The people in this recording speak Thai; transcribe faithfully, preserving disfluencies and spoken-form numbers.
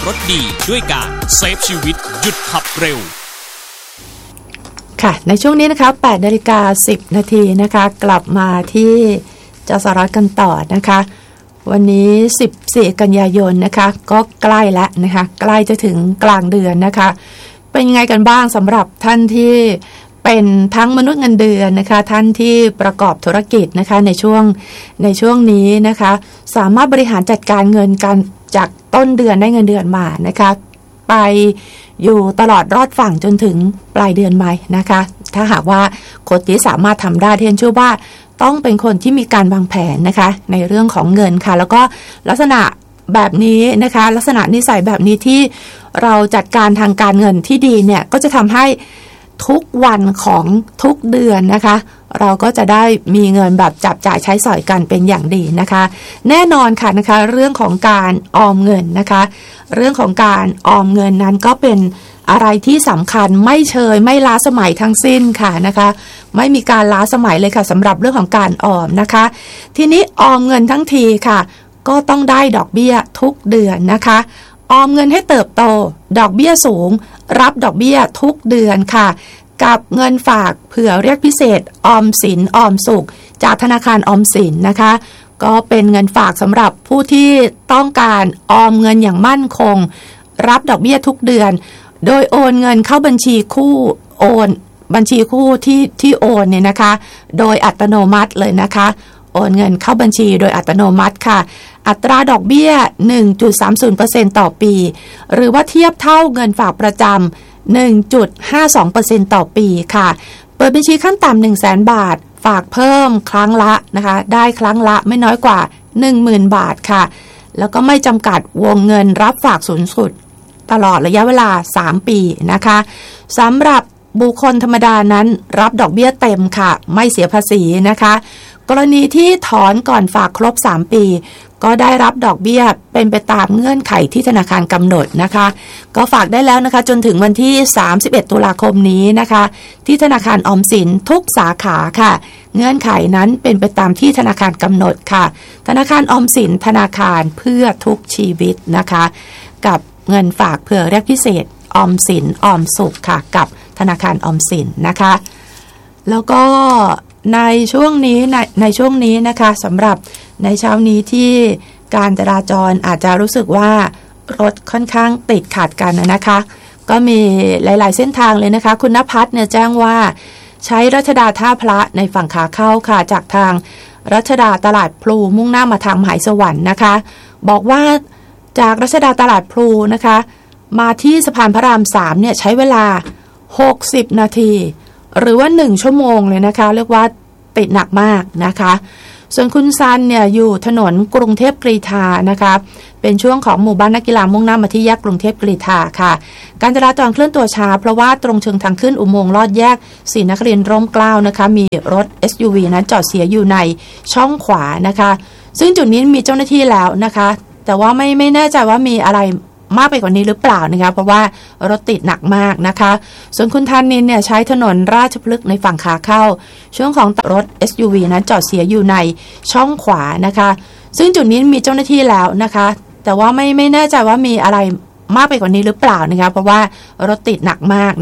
รถดีด้วยการเซฟชีวิตหยุดขับเร็วค่ะในช่วงนี้นะคะ แปดนาฬิกาสิบนาทีนะคะกลับมาที่จสรกันต่อนะคะวันนี้สิบสี่กันยายนนะคะก็ใกล้แล้วนะคะใกล้จะถึงกลางเดือนนะคะเป็นยังไงกันบ้างสำหรับท่านที่เป็นทั้งมนุษย์เงินเดือนนะคะท่านที่ประกอบธุรกิจนะคะในช่วงในช่วงนี้นะคะสามารถบริหารจัดการเงินกันจากต้นเดือนได้เงินเดือนมานะคะไปอยู่ตลอดรอดฝั่งจนถึงปลายเดือนไหมนะคะถ้าหากว่าคนที่สามารถทำได้เทียนเชื่อว่าต้องเป็นคนที่มีการวางแผนนะคะในเรื่องของเงินค่ะแล้วก็ลักษณะแบบนี้นะคะลักษณะนิสัยแบบนี้ที่เราจัดการทางการเงินที่ดีเนี่ยก็จะทำให้ทุกวันของทุกเดือนนะคะเราก็จะได้มีเงินแบบจับจ่ายใช้สอยกันเป็นอย่างดีนะคะแน่นอนค่ะนะคะเรื่องของการออมเงินนะคะเรื่องของการออมเงินนั้นก็เป็นอะไรที่สำคัญไม่เชยไม่ล้าสมัยทั้งสิ้นค่ะนะคะไม่มีการล้าสมัยเลยค่ะสำหรับเรื่องของการออมนะคะทีนี้ออมเงินทั้งทีค่ะก็ต้องได้ดอกเบี้ยทุกเดือนนะคะออมเงินให้เติบโตดอกเบี้ยสูงรับดอกเบี้ยทุกเดือนค่ะกับเงินฝากเผื่อเรียกพิเศษออมสินออมสุขจากธนาคารออมสินนะคะก็เป็นเงินฝากสำหรับผู้ที่ต้องการออมเงินอย่างมั่นคงรับดอกเบี้ยทุกเดือนโดยโอนเงินเข้าบัญชีคู่โอนบัญชีคู่ที่ที่โอนเนี่ยนะคะโดยอัตโนมัติเลยนะคะโอนเงินเข้าบัญชีโดยอัตโนมัติค่ะอัตราดอกเบี้ย หนึ่งจุดสามศูนย์เปอร์เซ็นต์ ต่อปีหรือว่าเทียบเท่าเงินฝากประจำ หนึ่งจุดห้าสองเปอร์เซ็นต์ ต่อปีค่ะเปิดบัญชีขั้นต่ำ หนึ่งแสน บาทฝากเพิ่มครั้งละนะคะได้ครั้งละไม่น้อยกว่า หนึ่งหมื่น บาทค่ะแล้วก็ไม่จำกัดวงเงินรับฝากสูงสุดตลอดระยะเวลาสามปีนะคะสำหรับบุคคลธรรมดานั้นรับดอกเบี้ยเต็มค่ะไม่เสียภาษีนะคะกรณีที่ถอนก่อนฝากครบสามปีก็ได้รับดอกเบี้ยเป็นไปตามเงื่อนไขที่ธนาคารกำหนดนะคะก็ฝากได้แล้วนะคะจนถึงวันที่สามสิบเอ็ดตุลาคมนี้นะคะที่ธนาคารออมสินทุกสาขาค่ะเงื่อนไขนั้นเป็นไปตามที่ธนาคารกำหนดค่ะธนาคารออมสินธนาคารเพื่อทุกชีวิตนะคะกับเงินฝากเผื่อเรียกพิเศษออมสินออมสุขค่ะกับธนาคารออมสินนะคะแล้วก็ในช่วงนี้ในในช่วงนี้นะคะสำหรับในเช้านี้ที่การจราจรอาจจะรู้สึกว่ารถค่อนข้างติดขัดกันนะคะก็มีหลายๆเส้นทางเลยนะคะคุณณภัทรเนี่ยแจ้งว่าใช้รัชดาท่าพระในฝั่งขาเข้าค่ะจากทางรัชดาตลาดพลูมุ่งหน้ามาทางมหาสวรรค์นะคะบอกว่าจากรัชดาตลาดพลูนะคะมาที่สะพานพระรามสามเนี่ยใช้เวลาหกสิบนาทีหรือว่าหนึ่งชั่วโมงเลยนะคะเรียกว่าติดหนักมากนะคะส่วนคุณซันเนี่ยอยู่ถนนกรุงเทพกรีฑานะคะเป็นช่วงของหมู่บ้านนักกีฬามุ่งหน้ามาที่แยกกรุงเทพกรีฑาค่ะการจราจรเคลื่อนตัวช้าเพราะว่าตรงเชิงทางขึ้นอุโมงค์ลอดแยกศรีนครินทร์ร่มเกล้านะคะมีรถ เอส ยู วี นั้นจอดเสียอยู่ในช่องขวานะคะซึ่งจุดนี้มีเจ้าหน้าที่แล้วนะคะแต่ว่าไม่ไม่แน่ใจว่ามีอะไรมากไปกว่านี้หรือเปล่านะคะเพราะว่ารถติดหนักมากนะคะส่วนคุณธานินเนี่ยใช้ถนนราชพฤกษ์ในฝั่งขาเข้าช่วงของรถ เอส ยู วี นั้นจอดเสียอยู่ในช่องขวานะคะซึ่งจุดนี้มีเจ้าหน้าที่แล้วนะคะแต่ว่าไม่ไม่แน่ใจว่ามีอะไรมากไปกว่านี้หรือเปล่านะคะเพราะว่ารถติดหนักมาก